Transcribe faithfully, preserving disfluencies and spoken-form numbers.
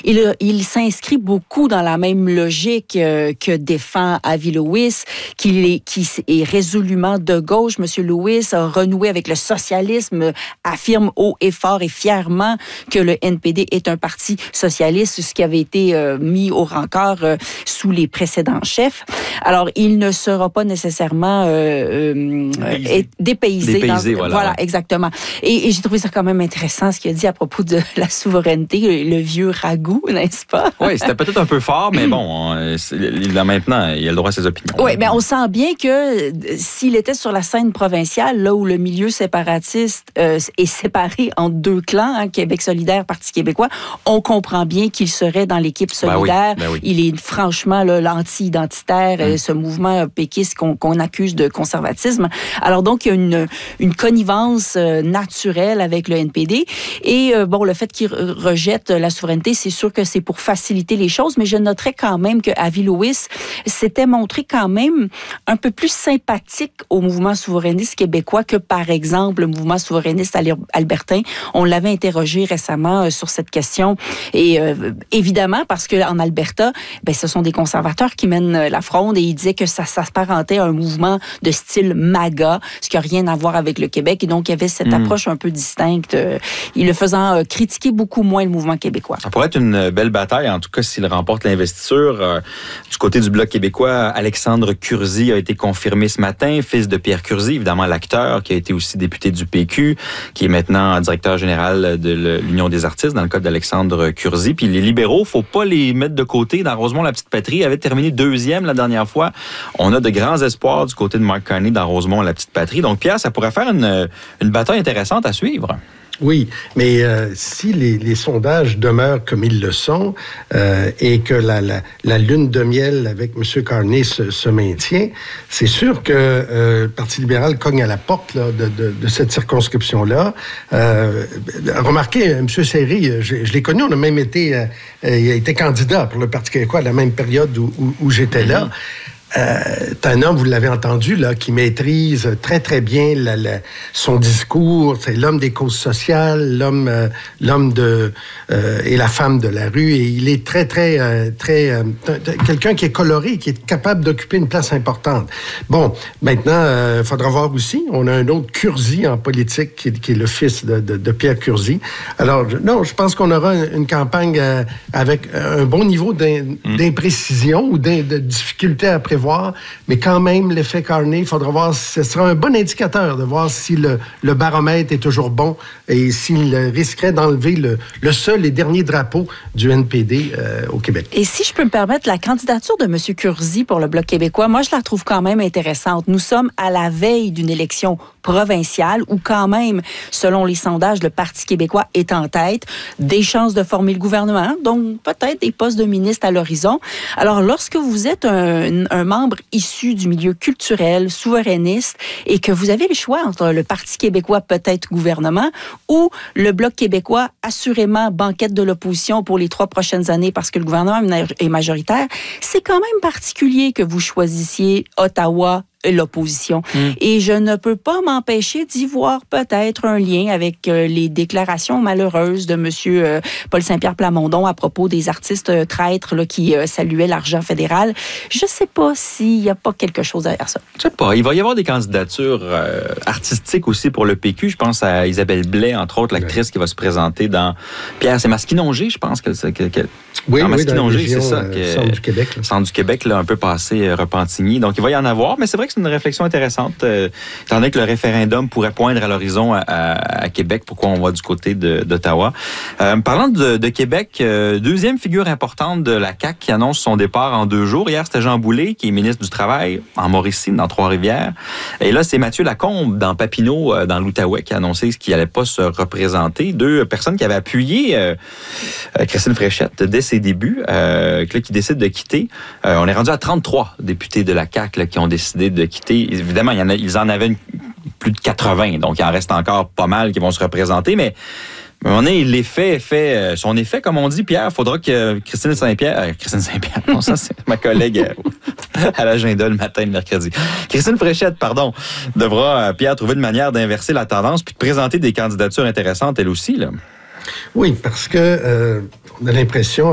il, il s'inscrit beaucoup dans la même logique euh, que défend Avi Lewis, qui est, qui est résolument de gauche. Monsieur Lewis a renoué avec le socialisme, affirme haut et fort et fièrement que le N P D est un parti socialiste, ce qui avait été euh, mis au rencard euh, sous les précédents chefs. Alors, il ne sera pas nécessairement euh, euh, dépaysé. Dépaysé, dans, voilà. Voilà, exactement. Et, et j'ai trouvé ça quand même intéressant, ce qu'il a dit à propos de la souveraineté, le, le vieux ragoût, n'est-ce pas? Oui, c'était peut-être un peu fort, mais bon, là maintenant, il a le droit à ses opinions. Oui, mais on sent bien que s'il était sur la scène provinciale, là où le milieu séparatiste euh, est séparé en deux clans, hein, Québec solidaire, Parti québécois, on comprend bien qu'il serait dans l'équipe solidaire. Ben oui, ben oui. Il est franchement là, l'anti-identitaire, hum. ce mouvement péquiste qu'on, qu'on accuse de conservatisme. Alors donc, il y a une, une connivence euh, naturelle avec le N P D. Et euh, bon, le fait qu'il rejette la souveraineté, c'est sûr que c'est pour faciliter les choses, mais je noterais quand même que Avi Lewis s'était montré quand même un peu plus sympathique au mouvement souverainiste québécois que, par exemple, le mouvement souverainiste albertain. On l'avait interrogé récemment euh, sur cette question. Et euh, évidemment, parce qu'en Alberta, ben, ce sont des conservateurs qui mènent la fronde et il disait que ça s'apparentait à un mouvement de style MAGA, ce qui n'a rien à voir avec le Québec. Et donc, il y avait cette mmh. approche un peu distincte. Euh, il le faisant euh, critiquer beaucoup moins le mouvement québécois. Ça pourrait être une belle bataille, en tout cas, s'il remporte l'investiture. Euh, du côté du Bloc québécois, Alexandre Curzi a été confirmé ce matin, fils de Pierre Curzi, évidemment l'acteur, qui a été aussi député du P Q, qui est maintenant directeur général de l'Union des artistes, dans le cas d'Alexandre Curzi. Puis les libéraux, faut pas les mettre de côté. Dans Rosemont-la-Petite-Patrie, avait terminé deuxième la dernière fois. On a de grands espoirs du côté de Mark Carney dans Rosemont-la-Petite-Patrie. Donc, Pierre, ça pourrait faire une, une bataille intéressante à suivre. Oui, mais euh, si les, les sondages demeurent comme ils le sont euh, et que la, la, la lune de miel avec M. Carney se, se maintient, c'est sûr que euh, le Parti libéral cogne à la porte là, de, de, de cette circonscription-là. Euh, remarquez, M. Seri, je, je l'ai connu, on a même été, euh, il a été candidat pour le Parti québécois à la même période où, où, où j'étais là. Euh, c'est un homme, vous l'avez entendu, là, qui maîtrise très, très bien la, la, son discours. C'est l'homme des causes sociales, l'homme, euh, l'homme de, euh, et la femme de la rue. Et il est très, très, euh, très... Euh, quelqu'un qui est coloré, qui est capable d'occuper une place importante. Bon, maintenant, il euh, faudra voir aussi. On a un autre Curzi en politique, qui, qui est le fils de, de, de Pierre Curzi. Alors, je, non, je pense qu'on aura une, une campagne euh, avec un bon niveau d'im, mmh. d'imprécision ou d'im, de difficulté à prévoir. Mais quand même, l'effet Carney, il faudra voir, ce sera un bon indicateur de voir si le, le baromètre est toujours bon et s'il risquerait d'enlever le, le seul et dernier drapeau du N P D euh, au Québec. Et si je peux me permettre, la candidature de M. Curzi pour le Bloc québécois, moi, je la trouve quand même intéressante. Nous sommes à la veille d'une élection provinciale où quand même, selon les sondages, le Parti québécois est en tête, des chances de former le gouvernement, donc peut-être des postes de ministre à l'horizon. Alors, lorsque vous êtes un, un membre issu du milieu culturel, souverainiste, et que vous avez le choix entre le Parti québécois, peut-être gouvernement, ou le Bloc québécois, assurément banquette de l'opposition pour les trois prochaines années parce que le gouvernement est majoritaire, c'est quand même particulier que vous choisissiez Ottawa, l'opposition. Mmh. Et je ne peux pas m'empêcher d'y voir peut-être un lien avec euh, les déclarations malheureuses de M. Euh, Paul Saint-Pierre Plamondon à propos des artistes euh, traîtres là, qui euh, saluaient l'argent fédéral. Je ne sais pas s'il n'y a pas quelque chose derrière ça. Je ne sais pas. Il va y avoir des candidatures euh, artistiques aussi pour le P Q. Je pense à Isabelle Blais, entre autres, l'actrice ouais. qui va se présenter dans... Pierre, c'est Masquinongé, je pense. que, que, que... Oui, non, oui, Masquinongé, c'est ça. Euh, Centre du Québec. Là. Centre du Québec, là, un peu passé euh, Repentigny. Donc, il va y en avoir, mais c'est vrai que c'est une réflexion intéressante, euh, étant donné que le référendum pourrait poindre à l'horizon à, à, à Québec. Pourquoi on va du côté de, d'Ottawa? Euh, parlant de, de Québec, euh, deuxième figure importante de la C A Q qui annonce son départ en deux jours. Hier, c'était Jean Boulet, qui est ministre du Travail en Mauricie, dans Trois-Rivières. Et là, c'est Mathieu Lacombe, dans Papineau, euh, dans l'Outaouais, qui a annoncé qu'il n'allait pas se représenter. Deux personnes qui avaient appuyé euh, euh, Christine Fréchette dès ses débuts, euh, qui décident de quitter. Euh, on est rendu à trente-trois députés de la C A Q là, qui ont décidé de quitter. Évidemment, il y en a, ils en avaient une, plus de quatre-vingts, donc il en reste encore pas mal qui vont se représenter, mais à un moment donné, l'effet fait son effet, comme on dit, Pierre. Il faudra que Christine Saint-Pierre... Euh, Christine Saint-Pierre, non, ça, c'est ma collègue euh, à l'agenda le matin, le mercredi. Christine Fréchette, pardon, devra, Pierre, trouver une manière d'inverser la tendance puis de présenter des candidatures intéressantes, elle aussi, là. Oui, parce que euh, on a l'impression